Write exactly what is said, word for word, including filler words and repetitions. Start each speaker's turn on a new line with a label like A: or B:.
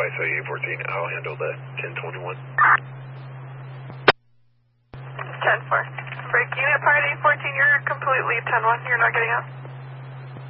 A: by Site eight fourteen. I'll handle the ten twenty-one.
B: ten four. Break unit part eight fourteen, you're completely ten one. You're not getting out.